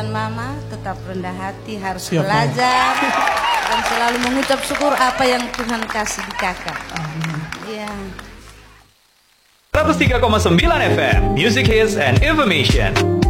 dan mama tetap rendah hati, harus belajar dan selalu mengucap syukur apa yang Tuhan kasih di kakak. Iya. 103,9 FM Music Hits and Information.